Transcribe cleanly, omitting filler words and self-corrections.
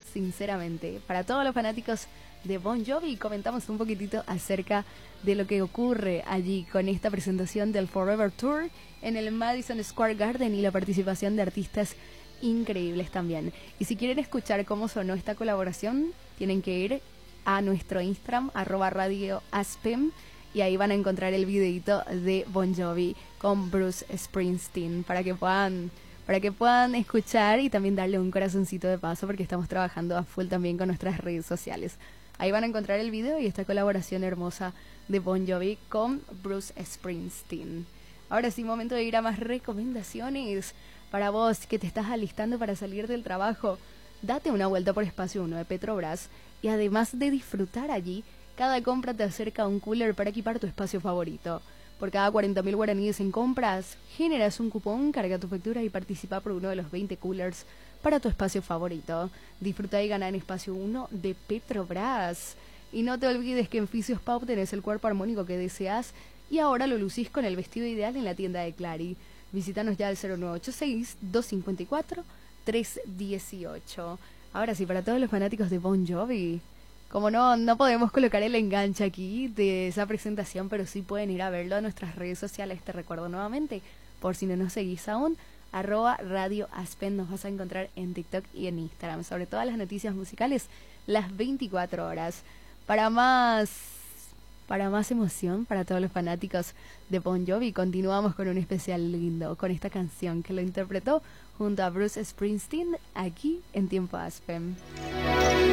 sinceramente. Para todos los fanáticos de Bon Jovi, comentamos un poquitito acerca de lo que ocurre allí con esta presentación del Forever Tour en el Madison Square Garden y la participación de artistas increíbles también. Y si quieren escuchar cómo sonó esta colaboración, tienen que ir a nuestro Instagram, @radioaspem, y ahí van a encontrar el videito de Bon Jovi con Bruce Springsteen para que puedan escuchar y también darle un corazoncito de paso, porque estamos trabajando a full también con nuestras redes sociales. Ahí van a encontrar el video y esta colaboración hermosa de Bon Jovi con Bruce Springsteen. Ahora sí, momento de ir a más recomendaciones. Para vos que te estás alistando para salir del trabajo, date una vuelta por Espacio 1 de Petrobras y además de disfrutar allí, cada compra te acerca a un cooler para equipar tu espacio favorito. Por cada 40.000 guaraníes en compras, generas un cupón, carga tu factura y participa por uno de los 20 coolers para tu espacio favorito. Disfruta y gana en Espacio 1 de Petrobras. Y no te olvides que en Fisios Pau tenés el cuerpo armónico que deseas y ahora lo lucís con el vestido ideal en la tienda de Clary. Visítanos ya al 0986-254-318. Ahora sí, para todos los fanáticos de Bon Jovi, como no podemos colocar el enganche aquí de esa presentación, pero sí pueden ir a verlo a nuestras redes sociales. Te recuerdo nuevamente, por si no nos seguís aún, @radioaspen, nos vas a encontrar en TikTok y en Instagram, sobre todas las noticias musicales, las 24 horas. Para más emoción, para todos los fanáticos de Bon Jovi, continuamos con un especial lindo, con esta canción que lo interpretó junto a Bruce Springsteen aquí en Tiempo Aspen.